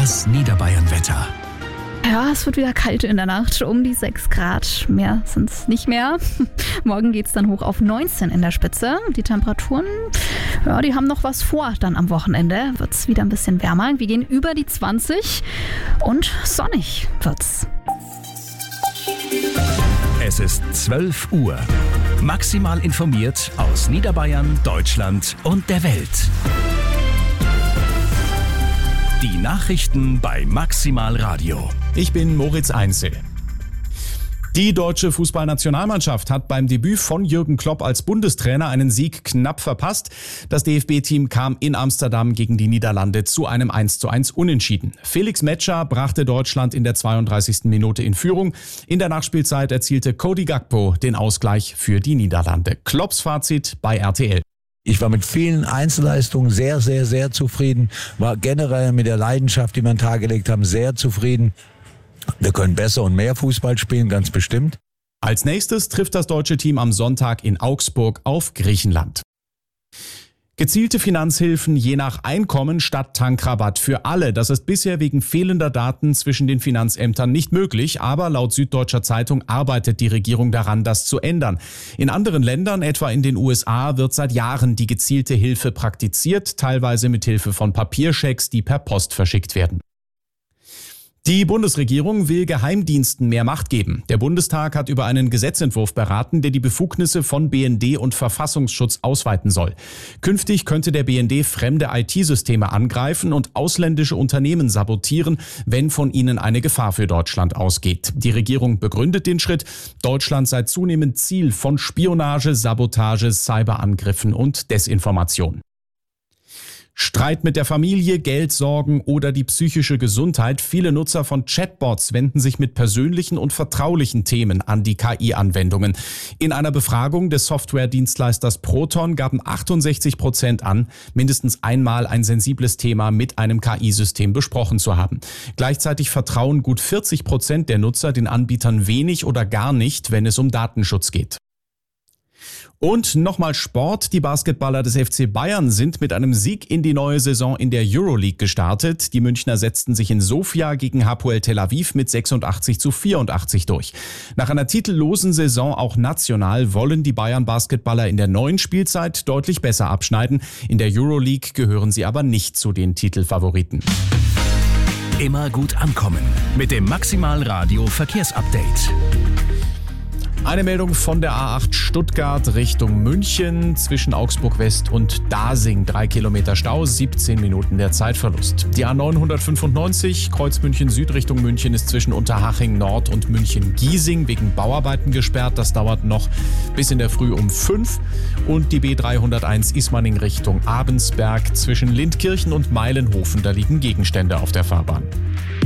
Das Niederbayern-Wetter. Ja, es wird wieder kalt in der Nacht, um die 6 Grad. Mehr sind es nicht mehr. Morgen geht es dann hoch auf 19 in der Spitze. Die Temperaturen, ja, die haben noch was vor. Dann am Wochenende wird es wieder ein bisschen wärmer. Wir gehen über die 20 und sonnig wird's. Es ist 12 Uhr. Maximal informiert aus Niederbayern, Deutschland und der Welt. Die Nachrichten bei Maximal Radio. Ich bin Moritz Einzel. Die deutsche Fußballnationalmannschaft hat beim Debüt von Jürgen Klopp als Bundestrainer einen Sieg knapp verpasst. Das DFB-Team kam in Amsterdam gegen die Niederlande zu einem 1:1 Unentschieden. Felix Metscher brachte Deutschland in der 32. Minute in Führung. In der Nachspielzeit erzielte Cody Gakpo den Ausgleich für die Niederlande. Klopps Fazit bei RTL. Ich war mit vielen Einzelleistungen sehr, sehr, sehr zufrieden. War generell mit der Leidenschaft, die wir an den Tag gelegt haben, sehr zufrieden. Wir können besser und mehr Fußball spielen, ganz bestimmt. Als nächstes trifft das deutsche Team am Sonntag in Augsburg auf Griechenland. Gezielte Finanzhilfen je nach Einkommen statt Tankrabatt für alle. Das ist bisher wegen fehlender Daten zwischen den Finanzämtern nicht möglich, aber laut Süddeutscher Zeitung arbeitet die Regierung daran, das zu ändern. In anderen Ländern, etwa in den USA, wird seit Jahren die gezielte Hilfe praktiziert, teilweise mit Hilfe von Papierschecks, die per Post verschickt werden. Die Bundesregierung will Geheimdiensten mehr Macht geben. Der Bundestag hat über einen Gesetzentwurf beraten, der die Befugnisse von BND und Verfassungsschutz ausweiten soll. Künftig könnte der BND fremde IT-Systeme angreifen und ausländische Unternehmen sabotieren, wenn von ihnen eine Gefahr für Deutschland ausgeht. Die Regierung begründet den Schritt. Deutschland sei zunehmend Ziel von Spionage, Sabotage, Cyberangriffen und Desinformation. Streit mit der Familie, Geldsorgen oder die psychische Gesundheit. Viele Nutzer von Chatbots wenden sich mit persönlichen und vertraulichen Themen an die KI-Anwendungen. In einer Befragung des Softwaredienstleisters Proton gaben 68% an, mindestens einmal ein sensibles Thema mit einem KI-System besprochen zu haben. Gleichzeitig vertrauen gut 40% der Nutzer den Anbietern wenig oder gar nicht, wenn es um Datenschutz geht. Und nochmal Sport. Die Basketballer des FC Bayern sind mit einem Sieg in die neue Saison in der Euroleague gestartet. Die Münchner setzten sich in Sofia gegen Hapoel Tel Aviv mit 86:84 durch. Nach einer titellosen Saison auch national wollen die Bayern-Basketballer in der neuen Spielzeit deutlich besser abschneiden. In der Euroleague gehören sie aber nicht zu den Titelfavoriten. Immer gut ankommen mit dem Maximal Radio Verkehrsupdate. Eine Meldung von der A8 Stuttgart Richtung München zwischen Augsburg West und Dasing. 3 Kilometer Stau, 17 Minuten der Zeitverlust. Die A995 Kreuz München Süd Richtung München ist zwischen Unterhaching Nord und München Giesing wegen Bauarbeiten gesperrt. Das dauert noch bis in der Früh um 5. Und die B301 Ismaning Richtung Abensberg zwischen Lindkirchen und Meilenhofen. Da liegen Gegenstände auf der Fahrbahn.